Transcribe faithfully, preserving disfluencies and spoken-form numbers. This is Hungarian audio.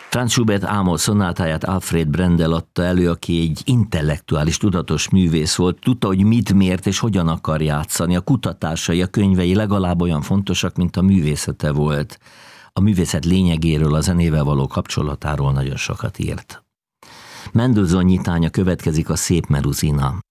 Franz Schubert Ámol szonátáját Alfred Brendel adta elő, aki egy intellektuális, tudatos művész volt, tudta, hogy mit, miért és hogyan akar játszani. A kutatásai, a könyvei legalább olyan fontosak, mint a művészete volt. A művészet lényegéről, a zenével való kapcsolatáról nagyon sokat írt. Mendelssohn nyitánya következik, a Szép Meruzina.